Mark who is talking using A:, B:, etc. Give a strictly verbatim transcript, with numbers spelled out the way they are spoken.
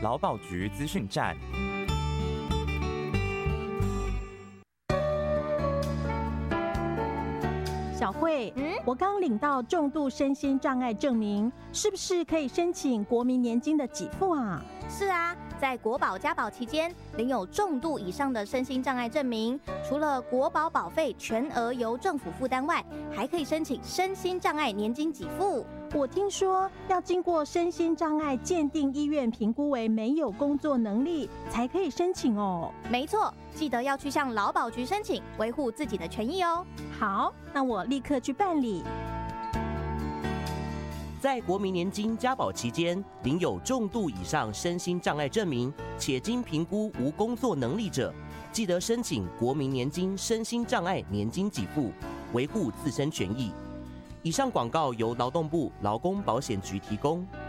A: 劳保局资讯站。
B: 小慧，嗯，我刚领到重度身心障碍证明，是不是可以申请国民年金的给付啊？
C: 是啊，在国保家保期间，领有重度以上的身心障碍证明，除了国保保费全额由政府负担外，还可以申请身心障碍年金给付。
B: 我听说要经过身心障碍鉴定医院评估为没有工作能力，才可以申请哦。
C: 没错，记得要去向劳保局申请，维护自己的权益哦。
B: 好，那我立刻去办理。
D: 在国民年金加保期间，领有重度以上身心障碍证明，且经评估无工作能力者，记得申请国民年金身心障碍年金给付，维护自身权益。以上广告由劳动部劳工保险局提供。